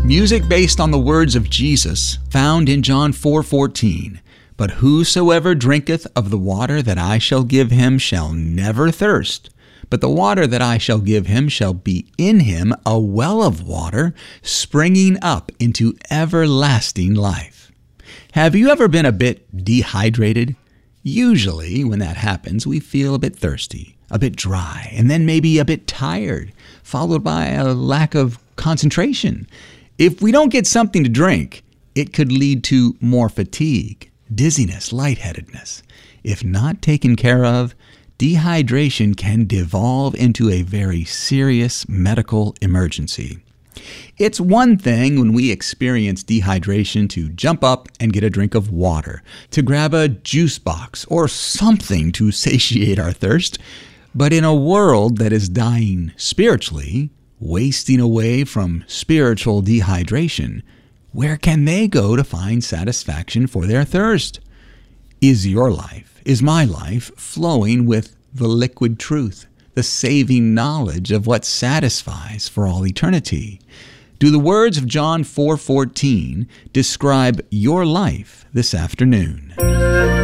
Music based on the words of Jesus found in John 4:14. But whosoever drinketh of the water that I shall give him shall never thirst. But the water that I shall give him shall be in him a well of water springing up into everlasting life. Have you ever been a bit dehydrated? Usually, when that happens, we feel a bit thirsty, a bit dry, and then maybe a bit tired, followed by a lack of concentration. If we don't get something to drink, it could lead to more fatigue, dizziness, lightheadedness. If not taken care of, dehydration can devolve into a very serious medical emergency. It's one thing when we experience dehydration to jump up and get a drink of water, to grab a juice box or something to satiate our thirst. But in a world that is dying spiritually, wasting away from spiritual dehydration, where can they go to find satisfaction for their thirst? Is your life, is my life, flowing with the liquid truth, the saving knowledge of what satisfies for all eternity? Do the words of John 4:14 describe your life this afternoon?